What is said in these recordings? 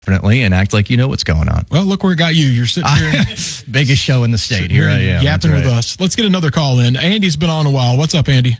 confidently and act like you know what's going on. Well, look where it got you. You're sitting here. Biggest show in the state. Here I am. Yapping with us. Let's get another call in. Andy's been on a while. What's up, Andy?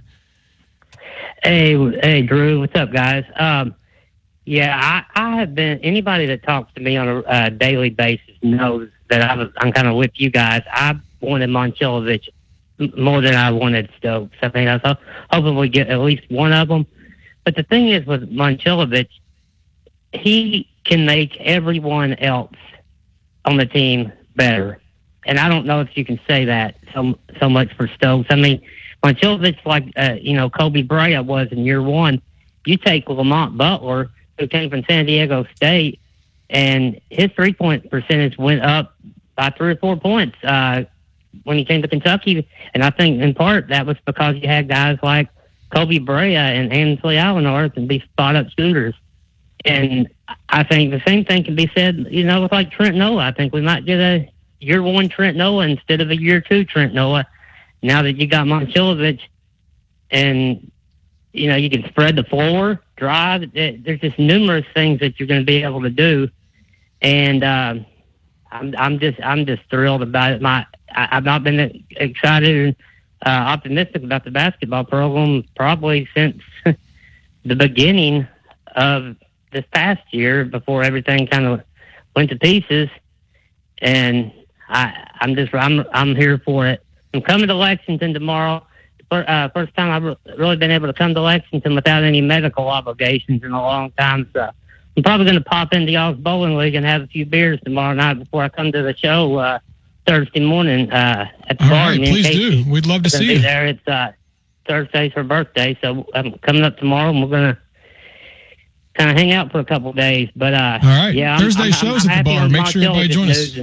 Hey, Drew. What's up, guys? I have been. Anybody that talks to me on a daily basis knows that I'm kind of with you guys. I wanted Momcilovic more than I wanted Stokes. I mean, I was hoping we get at least one of them. But the thing is with Momcilovic, he can make everyone else on the team better. And I don't know if you can say that so much for Stokes. I mean, Momcilovic, like Kobe Bryant was in year one. You take Lamont Butler, who came from San Diego State, and his 3-point percentage went up by 3 or 4 points when he came to Kentucky. And I think in part that was because you had guys like Kobe Bryant and Ansley Allenor and be spot-up shooters. And I think the same thing can be said, with like Trent Noah. I think we might get a year one Trent Noah instead of a year two Trent Noah. Now that you got Momcilovic and, you can spread the floor, drive. There's just numerous things that you're going to be able to do. And I'm just thrilled about it. I've not been excited and optimistic about the basketball program probably since the beginning of this past year, before everything kind of went to pieces. And I'm here for it. I'm coming to Lexington tomorrow. First time I've really been able to come to Lexington without any medical obligations in a long time. So I'm probably going to pop into y'all's bowling league and have a few beers tomorrow night before I come to the show Thursday morning at the bar. All right, please do. We'd love to see you there. It's Thursday's her birthday, so I'm coming up tomorrow, and we're going to kind of hang out for a couple of days. But all right, yeah, Thursday shows at the bar. Make sure everybody joins us.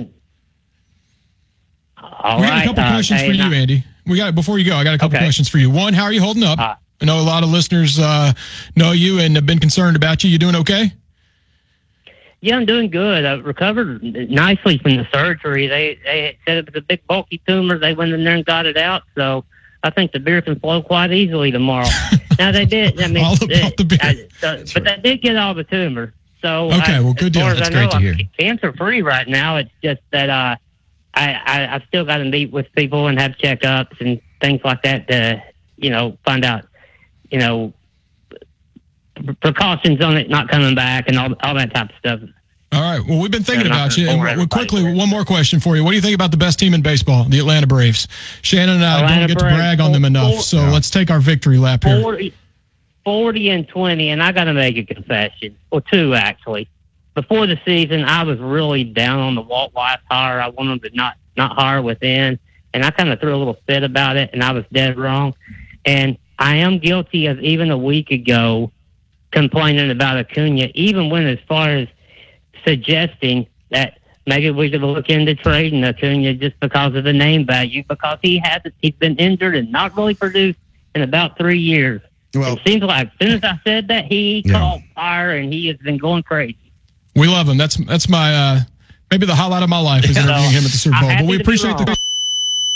All we right. got a couple questions for you, Andy. Before you go, I got a couple questions for you. One, how are you holding up? I know a lot of listeners know you and have been concerned about you. You doing okay? Yeah, I'm doing good. I recovered nicely from the surgery. They said it was a big bulky tumor. They went in there and got it out. So I think the beer can flow quite easily tomorrow. Now they did. I mean, all about the beer. But they did get all the tumor. So okay, well, good deal. That's great to hear. I'm cancer-free right now. It's just that I've still got to meet with people and have checkups and things like that to, find out, precautions on it not coming back and all that type of stuff. All right. Well, we've been thinking about you. And quickly, one more question for you. What do you think about the best team in baseball, the Atlanta Braves? Shannon and I don't get to brag on them enough, so let's take our victory lap here. 40-20, and I got to make a confession, or two actually. Before the season, I was really down on the Walt Weiss hire. I wanted them to not hire within, and I kind of threw a little fit about it, and I was dead wrong. And I am guilty of, even a week ago, complaining about Acuna, even went as far as suggesting that maybe we could look into trading Acuna just because of the name value, because he's been injured and not really produced in about 3 years. Well, it seems like as soon as I said that, he caught fire and he has been going crazy. We love him. That's my maybe the highlight of my life is interviewing him at the Super Bowl. But we appreciate the